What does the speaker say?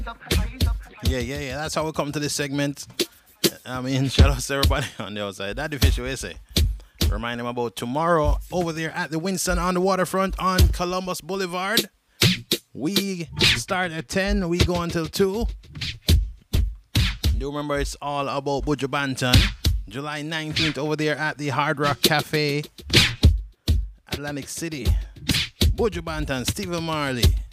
Yeah. That's how we come to this segment. I mean, shout out to everybody on the outside. That the fish we say. Remind them about tomorrow over there at the Winston on the waterfront on Columbus Boulevard. We start at 10. We go until 2. Do remember it's all about Buju Banton. July 19th over there at the Hard Rock Cafe, Atlantic City. Buju Banton, Stephen Marley.